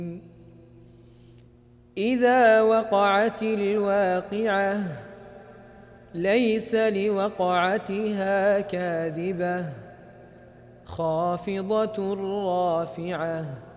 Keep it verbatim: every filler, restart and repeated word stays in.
إذا وقعت الواقعة ليس لوقعتها كاذبة خافضة رافعة